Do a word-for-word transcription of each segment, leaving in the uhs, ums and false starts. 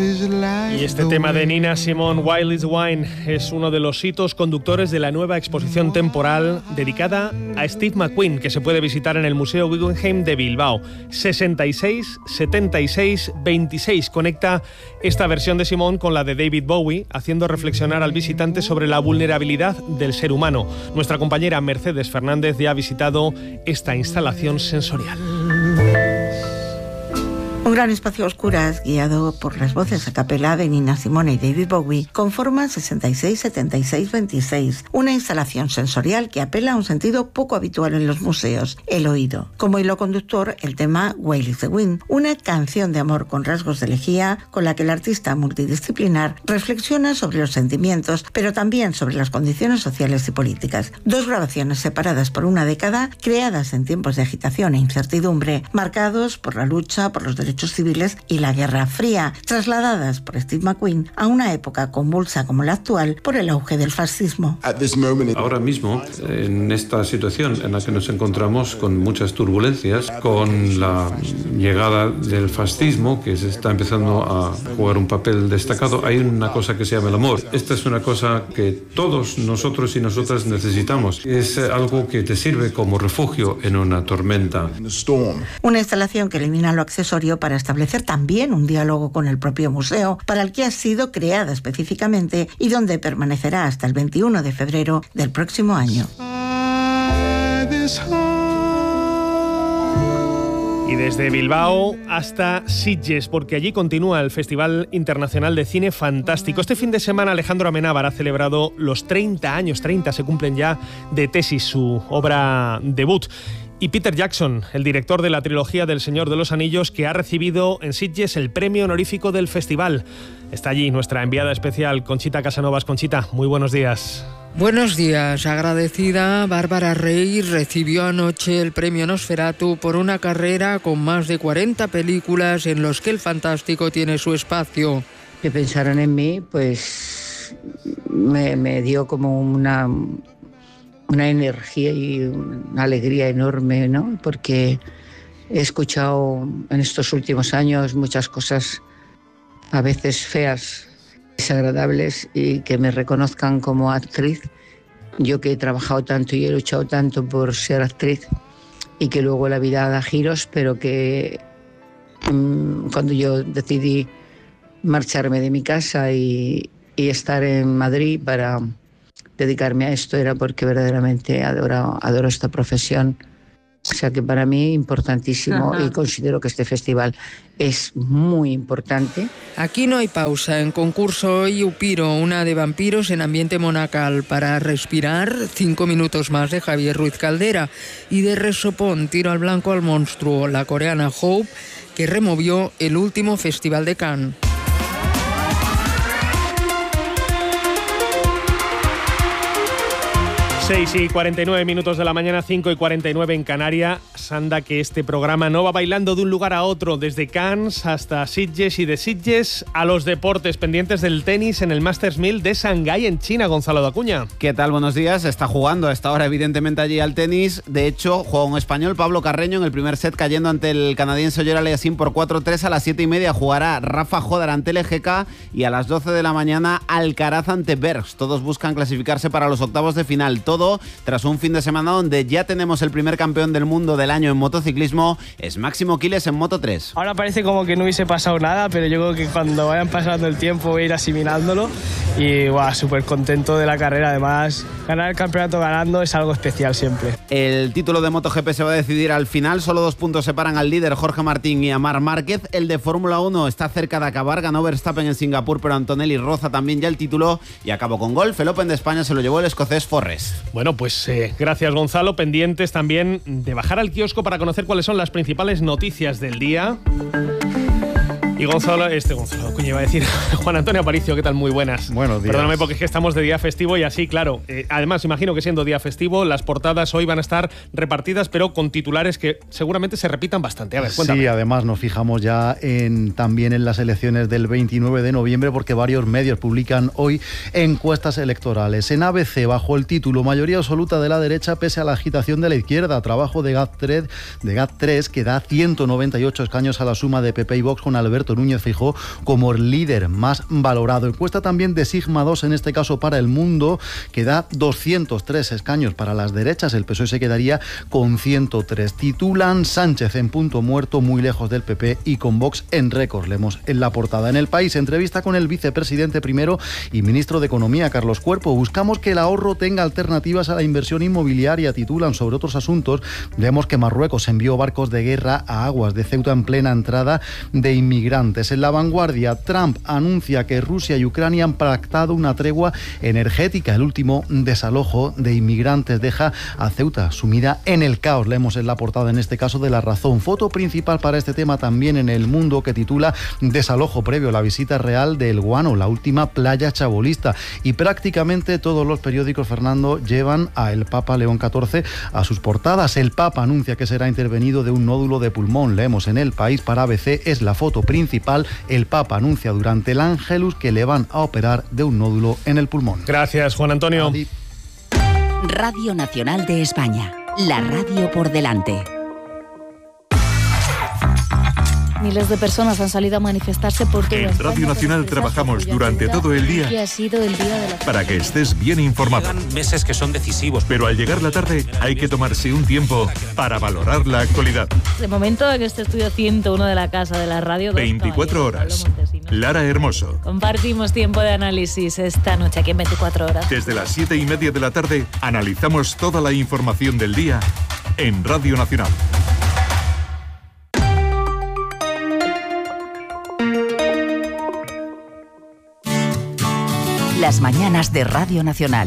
Y este tema de Nina Simone, Wild is Wine, es uno de los hitos conductores de la nueva exposición temporal dedicada a Steve McQueen, que se puede visitar en el Museo Guggenheim de Bilbao. sesenta y seis, setenta y seis, veintiséis. Conecta esta versión de Simone con la de David Bowie, haciendo reflexionar al visitante sobre la vulnerabilidad del ser humano. Nuestra compañera Mercedes Fernández ya ha visitado esta instalación sensorial. Un gran espacio a oscuras, guiado por las voces a capela de Nina Simone y David Bowie, conforma sesenta y seis, setenta y seis, veintiséis, una instalación sensorial que apela a un sentido poco habitual en los museos, el oído. Como hilo conductor, el tema Wild is the Wind, una canción de amor con rasgos de elegía, con la que el artista multidisciplinar reflexiona sobre los sentimientos, pero también sobre las condiciones sociales y políticas. Dos grabaciones separadas por una década, creadas en tiempos de agitación e incertidumbre, marcados por la lucha por los derechos civiles y la Guerra Fría, trasladadas por Steve McQueen a una época convulsa como la actual por el auge del fascismo. Ahora mismo, en esta situación en la que nos encontramos con muchas turbulencias, con la llegada del fascismo, que se está empezando a jugar un papel destacado, hay una cosa que se llama el amor. Esta es una cosa que todos nosotros y nosotras necesitamos. Es algo que te sirve como refugio en una tormenta. Una instalación que elimina lo accesorio para establecer también un diálogo con el propio museo, para el que ha sido creada específicamente y donde permanecerá hasta el veintiuno de febrero del próximo año. Y desde Bilbao hasta Sitges, porque allí continúa el Festival Internacional de Cine Fantástico. Este fin de semana Alejandro Amenábar ha celebrado los treinta años, treinta se cumplen ya, de Tesis, su obra debut. Y Peter Jackson, el director de la trilogía del Señor de los Anillos, que ha recibido en Sitges el premio honorífico del festival. Está allí nuestra enviada especial, Conchita Casanovas. Conchita, muy buenos días. Buenos días. Agradecida, Bárbara Rey recibió anoche el premio Nosferatu por una carrera con más de cuarenta películas en los que el fantástico tiene su espacio. Que pensaron en mí, pues me, me dio como una... una energía y una alegría enorme, ¿no? Porque he escuchado en estos últimos años muchas cosas a veces feas, desagradables, y que me reconozcan como actriz. Yo que he trabajado tanto y he luchado tanto por ser actriz, y que luego la vida da giros, pero que mmm, cuando yo decidí marcharme de mi casa y, y estar en Madrid para dedicarme a esto, era porque verdaderamente adoro, adoro esta profesión. O sea que para mí importantísimo. Ajá. Y considero que este festival es muy importante. Aquí no hay pausa. En concurso hoy Upiro, una de vampiros en ambiente monacal. Para respirar, cinco minutos más de Javier Ruiz Caldera. Y de resopón, Tiro al blanco al monstruo, la coreana Hope, que removió el último festival de Cannes. seis y cuarenta y nueve minutos de la mañana, cinco y cuarenta y nueve en Canarias. Anda que este programa no va bailando de un lugar a otro, desde Cannes hasta Sitges y de Sitges a los deportes, pendientes del tenis en el Masters mil de Shanghái en China. Gonzalo de Acuña. ¿Qué tal? Buenos días. Está jugando a esta hora evidentemente allí al tenis. De hecho, juega un español, Pablo Carreño, en el primer set cayendo ante el canadiense Oyer Aliassime por cuatro tres. A las siete y media jugará Rafa Jodar ante el E G K y a las doce de la mañana Alcaraz ante Bergs. Todos buscan clasificarse para los octavos de final. Todo tras un fin de semana donde ya tenemos el primer campeón del mundo del año en motociclismo, es Máximo Quiles en Moto tres. Ahora parece como que no hubiese pasado nada, pero yo creo que cuando vayan pasando el tiempo voy a ir asimilándolo y wow, súper contento de la carrera. Además, ganar el campeonato ganando es algo especial siempre. El título de MotoGP se va a decidir al final, solo dos puntos separan al líder Jorge Martín y a Marc Márquez. El de Fórmula uno está cerca de acabar, ganó Verstappen en Singapur, pero Antonelli roza también ya el título. Y acabó con golf, el Open de España se lo llevó el escocés Forrest. Bueno, pues eh, gracias Gonzalo, pendientes también de bajar al kiosco para conocer cuáles son las principales noticias del día. Y Gonzalo, este Gonzalo Acuña iba a decir, Juan Antonio Aparicio, ¿qué tal? Muy buenas. Buenos días. Perdóname porque es que estamos de día festivo y así, claro. Eh, además, imagino que siendo día festivo, las portadas hoy van a estar repartidas, pero con titulares que seguramente se repitan bastante. A ver, cuéntame. Sí, además nos fijamos ya en también en las elecciones del veintinueve de noviembre, porque varios medios publican hoy encuestas electorales. En A B C, bajo el título Mayoría absoluta de la derecha pese a la agitación de la izquierda, trabajo de G A T tres, de G A T tres que da ciento noventa y ocho escaños a la suma de P P y Vox con Alberto Alberto Núñez Feijóo como el líder más valorado. Encuesta también de Sigma dos, en este caso para El Mundo, que da doscientos tres escaños para las derechas. El P S O E se quedaría con ciento tres. Titulan Sánchez en punto muerto, muy lejos del P P y con Vox en récord. Leemos en la portada. En El País, entrevista con el vicepresidente primero y ministro de Economía, Carlos Cuerpo. Buscamos que el ahorro tenga alternativas a la inversión inmobiliaria, titulan. Sobre otros asuntos, vemos que Marruecos envió barcos de guerra a aguas de Ceuta en plena entrada de inmigrantes. En La Vanguardia, Trump anuncia que Rusia y Ucrania han pactado una tregua energética. El último desalojo de inmigrantes deja a Ceuta sumida en el caos. Leemos en la portada, en este caso, de La Razón. Foto principal para este tema también en El Mundo, que titula Desalojo previo a la visita real de El Guano, la última playa chabolista. Y prácticamente todos los periódicos, Fernando, llevan a el Papa León catorce a sus portadas. El Papa anuncia que será intervenido de un nódulo de pulmón. Leemos en El País, para A B C, es la foto principal. El Papa anuncia durante el Ángelus que le van a operar de un nódulo en el pulmón. Gracias, Juan Antonio. Adi. Radio Nacional de España, la radio por delante. Miles de personas han salido a manifestarse por todo. En Radio Nacional trabajamos durante todo el día que ha sido el día de la... para que estés bien informado. Llegan meses que son decisivos. Pero al llegar la tarde hay que tomarse un tiempo para valorar la actualidad. De momento, en este estudio ciento uno de la Casa de la Radio... veinticuatro horas. Lara Hermoso. Compartimos tiempo de análisis esta noche aquí en veinticuatro horas. Desde las siete y media de la tarde analizamos toda la información del día en Radio Nacional. Las mañanas de Radio Nacional.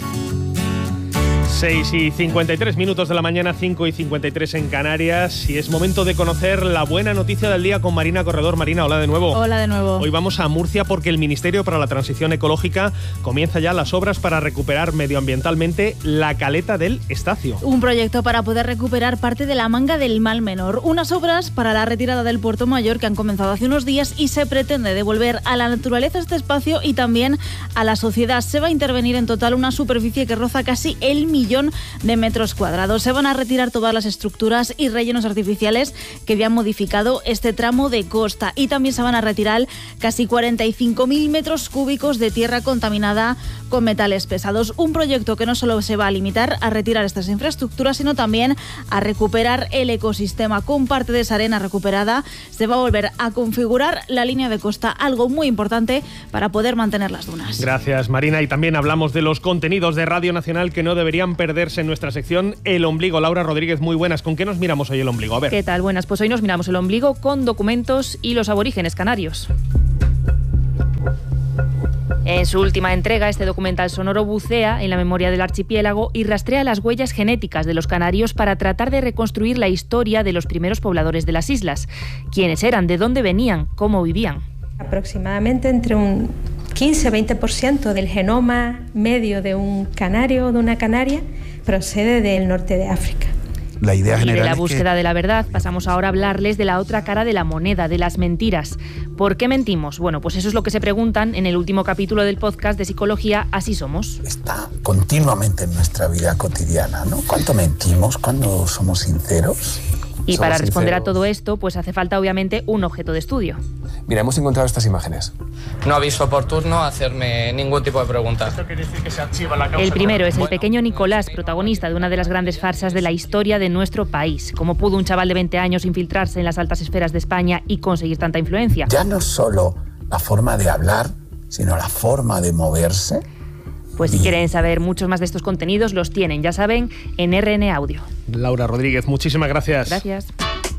seis y cincuenta y tres minutos de la mañana, cinco y cincuenta y tres en Canarias, y es momento de conocer la buena noticia del día con Marina Corredor. Marina, hola de nuevo. Hola de nuevo. Hoy vamos a Murcia porque el Ministerio para la Transición Ecológica comienza ya las obras para recuperar medioambientalmente la caleta del Estacio. Un proyecto para poder recuperar parte de la manga del Mal Menor. Unas obras para la retirada del Puerto Mayor que han comenzado hace unos días y se pretende devolver a la naturaleza este espacio y también a la sociedad. Se va a intervenir en total una superficie que roza casi el millón de metros cuadrados. Se van a retirar todas las estructuras y rellenos artificiales que habían modificado este tramo de costa, y también se van a retirar casi cuarenta y cinco mil metros cúbicos de tierra contaminada con metales pesados. Un proyecto que no solo se va a limitar a retirar estas infraestructuras, sino también a recuperar el ecosistema. Con parte de esa arena recuperada se va a volver a configurar la línea de costa, algo muy importante para poder mantener las dunas. Gracias, Marina. Y también hablamos de los contenidos de Radio Nacional que no deberían perderse en nuestra sección El Ombligo. Laura Rodríguez, muy buenas. ¿Con qué nos miramos hoy El Ombligo? A ver. ¿Qué tal? Buenas. Pues hoy nos miramos El Ombligo con documentos y los aborígenes canarios. En su última entrega, este documental sonoro bucea en la memoria del archipiélago y rastrea las huellas genéticas de los canarios para tratar de reconstruir la historia de los primeros pobladores de las islas. ¿Quiénes eran? ¿De dónde venían? ¿Cómo vivían? Aproximadamente entre un quince a veinte por ciento del genoma medio de un canario o de una canaria procede del norte de África. La idea general y de la es búsqueda que... de la verdad pasamos ahora a hablarles de la otra cara de la moneda, de las mentiras. ¿Por qué mentimos? Bueno, pues eso es lo que se preguntan en el último capítulo del podcast de Psicología Así Somos. Está continuamente en nuestra vida cotidiana, ¿no? ¿Cuánto mentimos? ¿Cuándo somos sinceros? Y para Somos responder sinceros. a todo esto, pues hace falta obviamente un objeto de estudio. Mira, hemos encontrado estas imágenes. No ha visto oportuno hacerme ningún tipo de pregunta. ¿Esto quiere decir que se archiva la causa? El primero es el pequeño Nicolás, protagonista de una de las grandes farsas de la historia de nuestro país. ¿Cómo pudo un chaval de veinte años infiltrarse en las altas esferas de España y conseguir tanta influencia? Ya no solo la forma de hablar, sino la forma de moverse. Pues si quieren saber muchos más de estos contenidos, los tienen, ya saben, en R N Audio. Laura Rodríguez, muchísimas gracias. Gracias.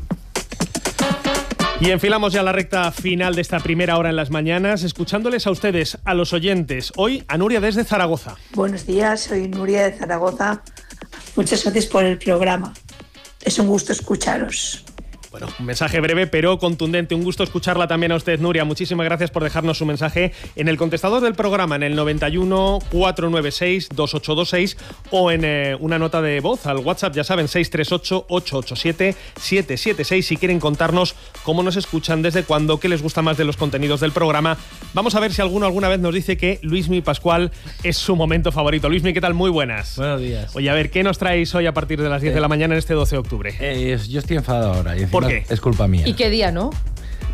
Y enfilamos ya la recta final de esta primera hora en las mañanas, escuchándoles a ustedes, a los oyentes. Hoy a Nuria desde Zaragoza. Buenos días, soy Nuria de Zaragoza. Muchas gracias por el programa. Es un gusto escucharos. Bueno, un mensaje breve pero contundente. Un gusto escucharla también a usted, Nuria. Muchísimas gracias por dejarnos su mensaje en el contestador del programa, en el noventa y uno, cuatrocientos noventa y seis, veintiocho veintiséis, o en eh, una nota de voz al WhatsApp, ya saben, seis tres ocho, ocho ocho siete, siete siete seis, si quieren contarnos cómo nos escuchan, desde cuándo, qué les gusta más de los contenidos del programa. Vamos a ver si alguno alguna vez nos dice que Luismi Pascual es su momento favorito. Luismi, ¿qué tal? Muy buenas. Buenos días. Oye, a ver, ¿qué nos traéis hoy a partir de las diez eh, de la mañana en este doce de octubre? Eh, yo estoy enfadado ahora. Y ¿Por qué? Es culpa mía. ¿Y qué día, no?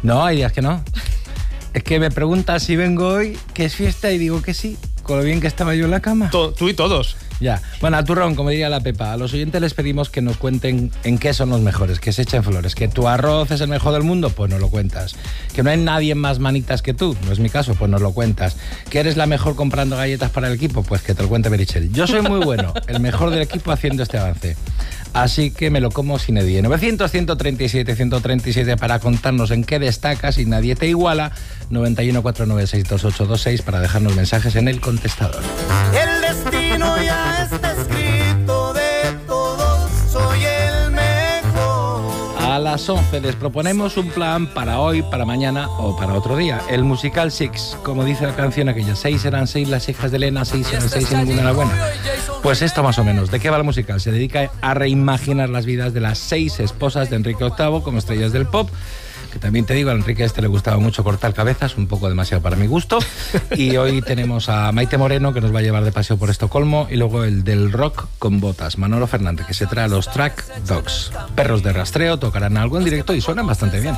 No, hay días que no. Es que me preguntas si vengo hoy, que es fiesta, y digo que sí, con lo bien que estaba yo en la cama. Tú, tú y todos. Ya. Bueno, a turrón, como diría la Pepa, a los oyentes les pedimos que nos cuenten en qué son los mejores, que se echen flores. ¿Que tu arroz es el mejor del mundo? Pues nos lo cuentas. ¿Que no hay nadie más manitas que tú? No es mi caso, pues nos lo cuentas. ¿Que eres la mejor comprando galletas para el equipo? Pues que te lo cuente Meritxell. Yo soy muy bueno, el mejor del equipo haciendo este avance. Así que me lo como sin edie. novecientos, ciento treinta y siete, ciento treinta y siete para contarnos en qué destacas y nadie te iguala. noventa y uno, cuatrocientos noventa y seis, veintiocho veintiséis para dejarnos mensajes en el contestador. El destino ya está escrito, de todos soy el mejor. A las once les proponemos un plan para hoy, para mañana o para otro día. El musical Six, como dice la canción aquella. Seis eran seis las hijas de Elena, seis eran seis y ninguna era buena. Pues esto más o menos. ¿De qué va el musical? Se dedica a reimaginar las vidas de las seis esposas de Enrique octavo como estrellas del pop. Que también te digo, a Enrique este le gustaba mucho cortar cabezas, un poco demasiado para mi gusto. Y hoy tenemos a Maite Moreno, que nos va a llevar de paseo por Estocolmo, y luego el del rock con botas, Manolo Fernández, que se trae a los Track Dogs. Perros de rastreo, tocarán algo en directo y suenan bastante bien.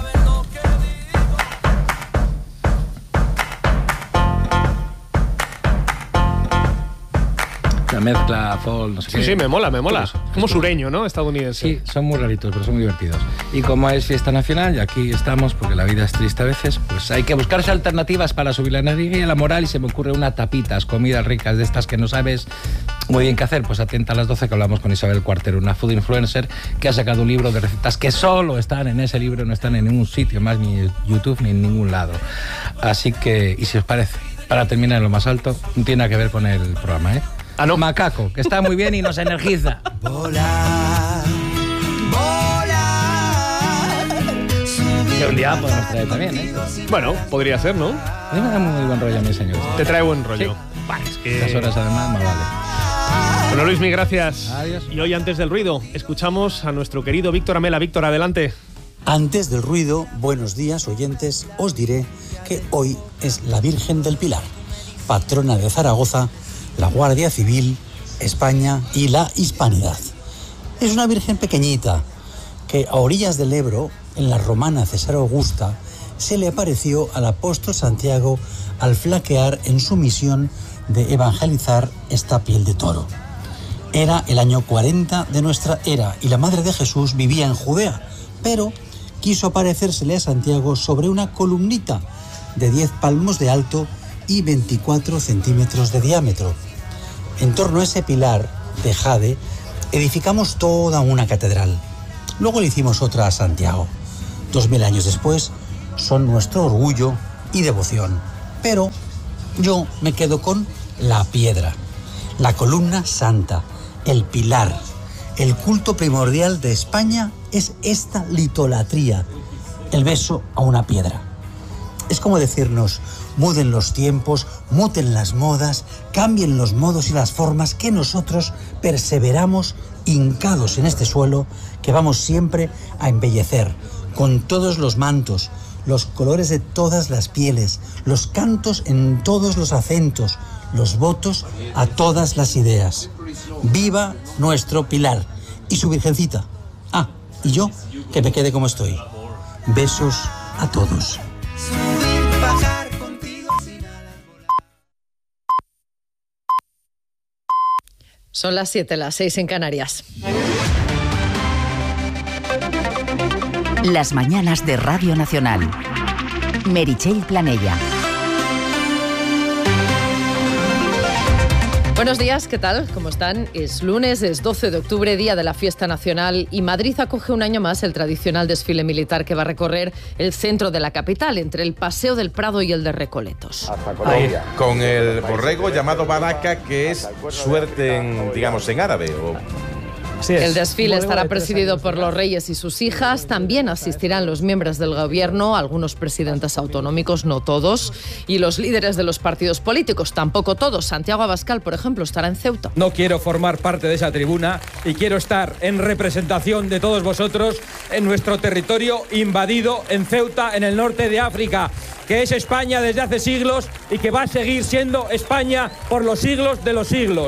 La mezcla, folk, no sé sí, qué. Sí, sí, me mola, me mola. Pues, como sureño, ¿no? Estadounidense. Sí, son muy raritos, pero son muy divertidos. Y como es fiesta nacional, y aquí estamos, porque la vida es triste a veces, pues hay que buscarse alternativas para subir la energía y la moral, y se me ocurre una tapitas, comidas ricas de estas que no sabes muy bien qué hacer. Pues atenta a las doce, que hablamos con Isabel Cuartero, una food influencer que ha sacado un libro de recetas que solo están en ese libro, no están en ningún sitio más, ni en YouTube, ni en ningún lado. Así que, y si os parece, para terminar en lo más alto, no tiene nada que ver con el programa, ¿eh? Ah, no. Macaco, que está muy bien y nos energiza. Volar, volar. Que un día podemos traer también, ¿eh? Bueno, podría ser, ¿no? A mí me da muy buen rollo a mí, señor. Te trae buen rollo. Sí. Vale, es que... Estas horas además más vale. Bueno, Luismi, gracias. Adiós. Y hoy, antes del ruido, escuchamos a nuestro querido Víctor Amela. Víctor, adelante. Antes del ruido, buenos días, oyentes. Os diré que hoy es la Virgen del Pilar, patrona de Zaragoza, la Guardia Civil, España y la Hispanidad. Es una virgen pequeñita que a orillas del Ebro, en la romana César Augusta, se le apareció al apóstol Santiago al flaquear en su misión de evangelizar esta piel de toro. Era el año cuarenta de nuestra era y la madre de Jesús vivía en Judea, pero quiso parecérsele a Santiago sobre una columnita de diez palmos de alto y veinticuatro centímetros de diámetro. En torno a ese pilar de jade edificamos toda una catedral. Luego le hicimos otra a Santiago. Dos mil años después son nuestro orgullo y devoción. Pero yo me quedo con la piedra, la columna santa, el pilar. El culto primordial de España es esta litolatría, el beso a una piedra. Es como decirnos: muden los tiempos, muten las modas, cambien los modos y las formas, que nosotros perseveramos hincados en este suelo que vamos siempre a embellecer, con todos los mantos, los colores de todas las pieles, los cantos en todos los acentos, los votos a todas las ideas. ¡Viva nuestro Pilar y su Virgencita! Ah, y yo, que me quede como estoy. Besos a todos. Son las siete, las seis en Canarias. Las mañanas de Radio Nacional. Meritxell Planella. Buenos días, ¿qué tal? ¿Cómo están? Es lunes, es doce de octubre, día de la fiesta nacional, y Madrid acoge un año más el tradicional desfile militar que va a recorrer el centro de la capital, entre el Paseo del Prado y el de Recoletos. Ahí, con el borrego llamado Baraka, que es suerte en, digamos, en árabe. O... El desfile estará presidido por los reyes y sus hijas. También asistirán los miembros del gobierno, algunos presidentes autonómicos, no todos, y los líderes de los partidos políticos, tampoco todos. Santiago Abascal, por ejemplo, estará en Ceuta. No quiero formar parte de esa tribuna y quiero estar en representación de todos vosotros en nuestro territorio invadido en Ceuta, en el norte de África, que es España desde hace siglos y que va a seguir siendo España por los siglos de los siglos.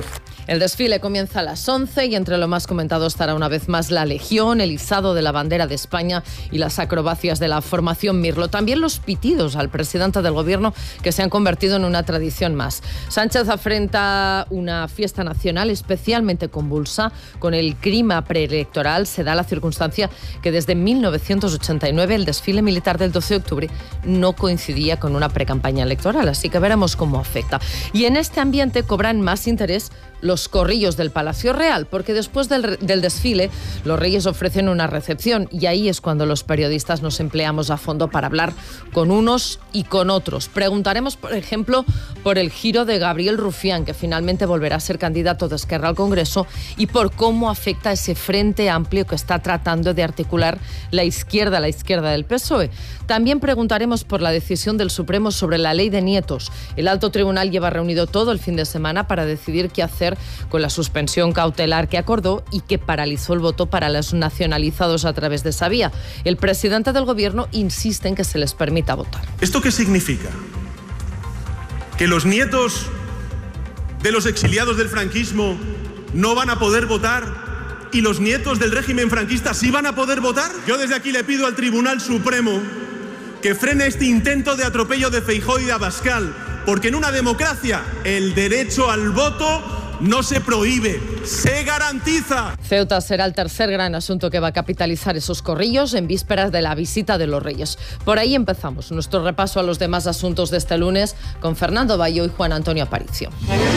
El desfile comienza a las once y entre lo más comentado estará una vez más la Legión, el izado de la bandera de España y las acrobacias de la formación Mirlo. También los pitidos al presidente del Gobierno, que se han convertido en una tradición más. Sánchez afrenta una fiesta nacional especialmente convulsa. Con el clima preelectoral se da la circunstancia que desde mil novecientos ochenta y nueve el desfile militar del doce de octubre no coincidía con una precampaña electoral, así que veremos cómo afecta. Y en este ambiente cobran más interés los corrillos del Palacio Real, porque después del, del desfile los reyes ofrecen una recepción y ahí es cuando los periodistas nos empleamos a fondo para hablar con unos y con otros. Preguntaremos, por ejemplo, por el giro de Gabriel Rufián, que finalmente volverá a ser candidato de Esquerra al Congreso, y por cómo afecta ese frente amplio que está tratando de articular la izquierda, la izquierda del P S O E. También preguntaremos por la decisión del Supremo sobre la ley de nietos. El Alto Tribunal lleva reunido todo el fin de semana para decidir qué hacer con la suspensión cautelar que acordó y que paralizó el voto para los nacionalizados a través de esa vía. El presidente del Gobierno insiste en que se les permita votar. ¿Esto qué significa? ¿Que los nietos de los exiliados del franquismo no van a poder votar y los nietos del régimen franquista sí van a poder votar? Yo desde aquí le pido al Tribunal Supremo que frene este intento de atropello de Feijóo y de Abascal, porque en una democracia el derecho al voto no se prohíbe, se garantiza. Ceuta será el tercer gran asunto que va a capitalizar esos corrillos en vísperas de la visita de los Reyes. Por ahí empezamos nuestro repaso a los demás asuntos de este lunes con Fernando Bayo y Juan Antonio Aparicio.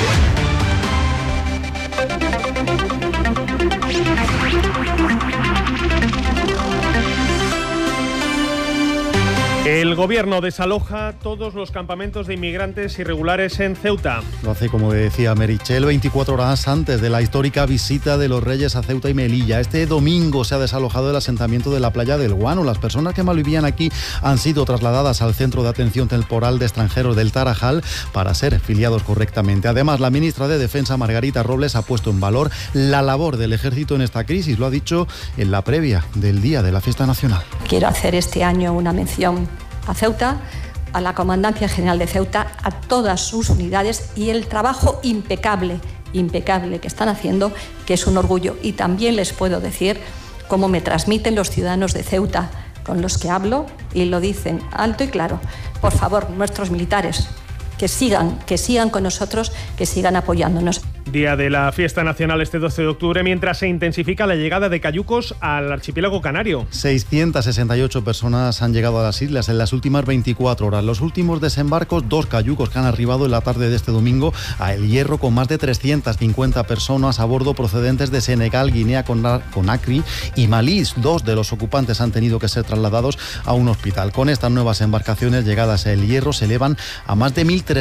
El Gobierno desaloja todos los campamentos de inmigrantes irregulares en Ceuta. Lo hace, como decía Merichel, veinticuatro horas antes de la histórica visita de los Reyes a Ceuta y Melilla. Este domingo se ha desalojado el asentamiento de la playa del Guano. Las personas que malvivían aquí han sido trasladadas al Centro de Atención Temporal de Extranjeros del Tarajal para ser filiados correctamente. Además, la ministra de Defensa, Margarita Robles, ha puesto en valor la labor del Ejército en esta crisis. Lo ha dicho en la previa del Día de la Fiesta Nacional. Quiero hacer este año una mención a Ceuta, a la Comandancia General de Ceuta, a todas sus unidades y el trabajo impecable, impecable que están haciendo, que es un orgullo. Y también les puedo decir cómo me transmiten los ciudadanos de Ceuta con los que hablo y lo dicen alto y claro. Por favor, nuestros militares, que sigan, que sigan con nosotros, que sigan apoyándonos. Día de la Fiesta Nacional este doce de octubre, mientras se intensifica la llegada de cayucos al archipiélago canario. seiscientas sesenta y ocho personas han llegado a las islas en las últimas veinticuatro horas. Los últimos desembarcos, dos cayucos que han arribado en la tarde de este domingo a El Hierro con más de trescientas cincuenta personas a bordo procedentes de Senegal, Guinea Conakry y Malí. Dos de los ocupantes han tenido que ser trasladados a un hospital. Con estas nuevas embarcaciones llegadas a El Hierro se elevan a más de mil trescientos